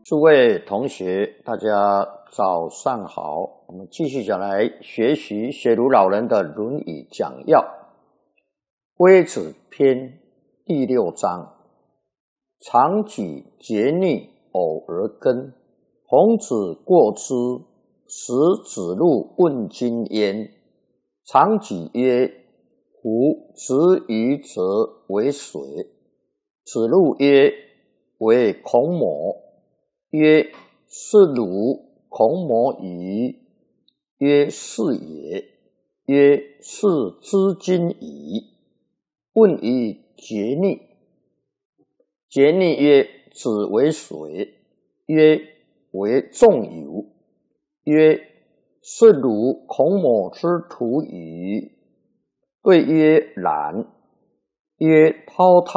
诸位同学，大家早上好。我们继续讲来学习学儒老人的《论语》讲要。微子篇第6章：常举节逆，偶而根。孔子过之，使子路问津焉。常举曰：夫子鱼则为水。子路曰：为孔某。曰：是汝。孔某矣。曰：是也。曰：是之今矣。问于节逆。节逆曰：子为水。曰：为仲由。曰：是汝孔某之徒矣。对曰：然。曰：滔滔